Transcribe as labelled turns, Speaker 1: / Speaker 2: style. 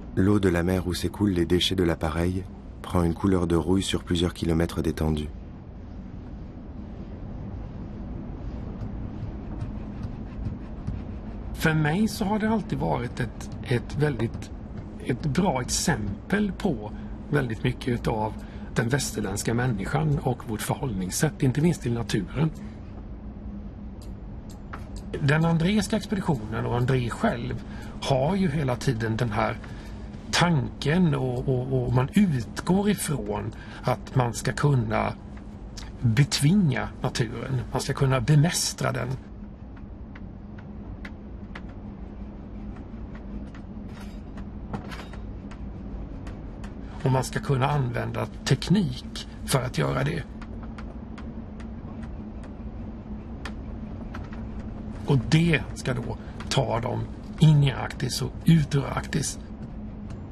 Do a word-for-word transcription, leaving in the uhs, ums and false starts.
Speaker 1: L'eau de la mer où s'écoulent les déchets de l'appareil prend une couleur de rouille sur plusieurs kilomètres d'étendue.
Speaker 2: För mig så har det alltid varit ett, ett väldigt ett bra exempel på väldigt mycket av den västerländska människan och vårt förhållningssätt, inte minst till naturen. Den andreiska expeditionen och André själv har ju hela tiden den här tanken och, och, och man utgår ifrån att man ska kunna betvinga naturen, man ska kunna bemästra den. Och man ska kunna använda teknik för att göra det. Och det ska då ta dem in i Arktis och ut ur Arktis.